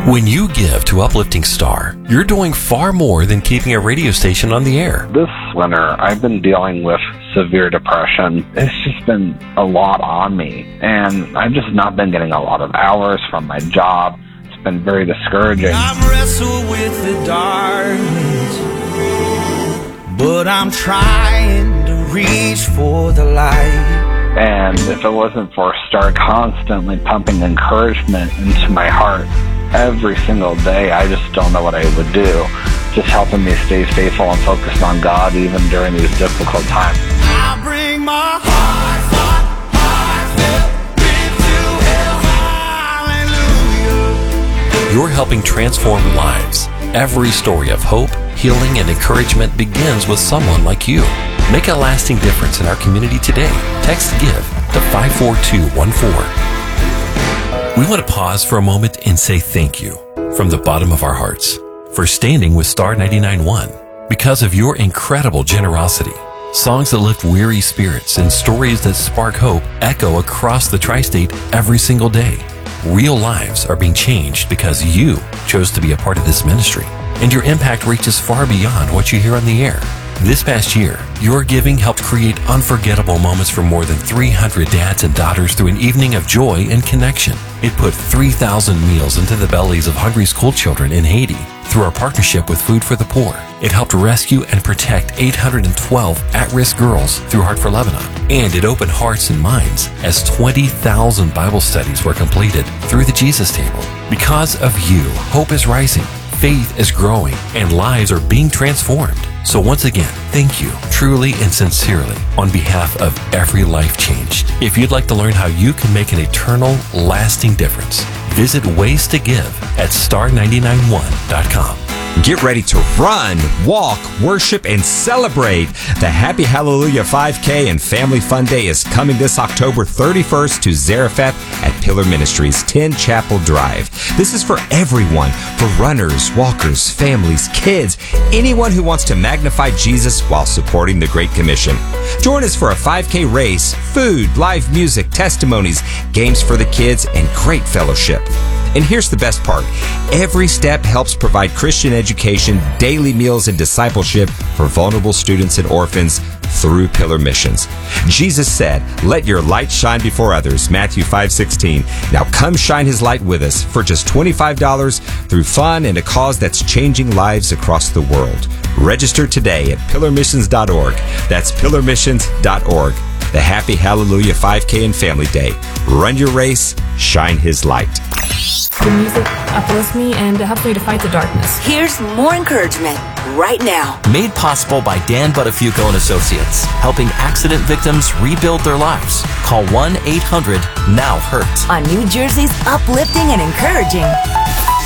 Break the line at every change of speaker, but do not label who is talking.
When you give to Uplifting Star, you're doing far more than keeping a radio station on the air.
This winter, I've been dealing with severe depression. It's just been a lot on me, and I've just not been getting a lot of hours from my job. It's been very discouraging.
I've wrestled with the darkness, but I'm trying to reach for the light.
And if it wasn't for Star constantly pumping encouragement into my heart every single day, I just don't know what I would do. Just helping me stay faithful and focused on God even during these difficult times.
I bring my heartfelt gift to Him. Hallelujah.
You're helping transform lives. Every story of hope, healing, and encouragement begins with someone like you. Make a lasting difference in our community today. Text GIVE to 54214. We want to pause for a moment and say thank you from the bottom of our hearts for standing with Star 99.1. Because of your incredible generosity, songs that lift weary spirits and stories that spark hope echo across the tri-state every single day. Real lives are being changed because you chose to be a part of this ministry, and your impact reaches far beyond what you hear on the air. This past year, your giving helped create unforgettable moments for more than 300 dads and daughters through an evening of joy and connection. It put 3,000 meals into the bellies of hungry school children in Haiti through our partnership with Food for the Poor. It helped rescue and protect 812 at-risk girls through Heart for Lebanon. And it opened hearts and minds as 20,000 Bible studies were completed through the Jesus Table. Because of you, hope is rising, faith is growing, and lives are being transformed. So once again, thank you, truly and sincerely, on behalf of every life changed. If you'd like to learn how you can make an eternal, lasting difference, visit Ways to Give at star991.com.
Get ready to run, walk, worship, and celebrate. The Happy Hallelujah 5K and Family Fun Day is coming this October 31st to Zarephath at Pillar Ministries, 10 Chapel Drive. This is for everyone, for runners, walkers, families, kids, anyone who wants to magnify Jesus while supporting the Great Commission. Join us for a 5K race, food, live music, testimonies, games for the kids, and great fellowship. And here's the best part. Every step helps provide Christian education, daily meals, and discipleship for vulnerable students and orphans through Pillar Missions. Jesus said, "Let your light shine before others," Matthew 5:16. Now come shine His light with us for just $25 through fun and a cause that's changing lives across the world. Register today at pillarmissions.org. That's pillarmissions.org. The Happy Hallelujah 5K and Family Day. Run your race, shine His light.
The music uplifts me and it helps me to fight the darkness.
Here's more encouragement right now.
Made possible by Dan Buttafuoco and Associates, helping accident victims rebuild their lives. Call 1-800-NOW-HURT.
On New Jersey's uplifting and encouraging